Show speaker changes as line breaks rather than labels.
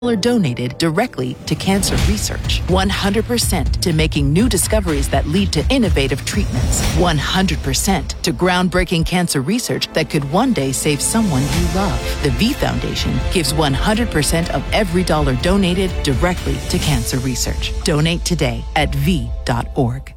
donated directly to cancer research. 100% to making new discoveries that lead to innovative treatments. 100% to groundbreaking cancer research that could one day save someone you love. The V Foundation gives 100% of every dollar donated directly to cancer research. Donate today at V.org.